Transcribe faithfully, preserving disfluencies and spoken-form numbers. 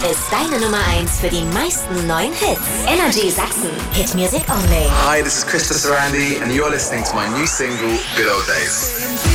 ist deine Nummer eins für die meisten neuen Hits. Energy Sachsen. Hit Music Only. Hi, this is Krista Sarandi and you're listening to my new single, Good Old Days.